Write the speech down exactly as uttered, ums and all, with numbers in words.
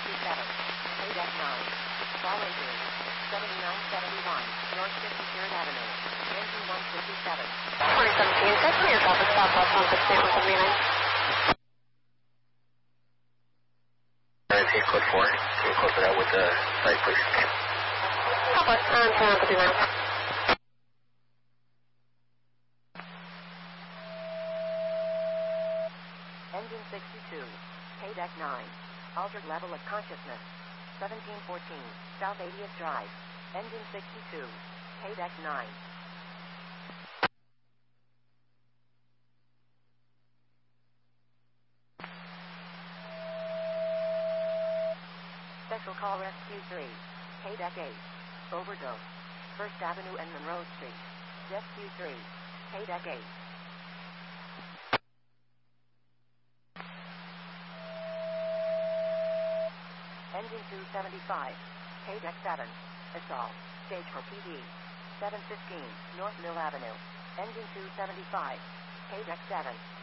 fifty-seven, K-Deck nine. Fall engine, seventy-nine seventy-one, North fifty-third Avenue, engine one fifty-seven. twenty seventeen, set clear traffic Southwest one sixty-eight, one seventy-nine. Take code four. Can you close it out with the site, please? Southwest, and ten fifty-nine. Engine sixty-two, K-Deck nine. Altered level of consciousness. seventeen fourteen, South eightieth Drive. Engine sixty-two, K-Deck nine. Special call Rescue three, K-Deck eight. Overdose. First Avenue and Monroe Street. Rescue three, K-Deck eight. Engine two seventy-five, K-Deck seven. Assault. Stage for P D. seven fifteen, North Mill Avenue. Engine two seventy-five, K-Deck seven.